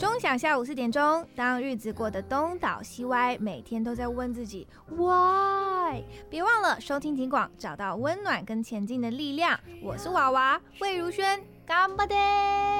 钟响下午4点钟，当日子过得东倒西歪，每天都在问自己 why， 别忘了收听警广，找到温暖跟前进的力量。我是娃娃魏如萱，干巴爹。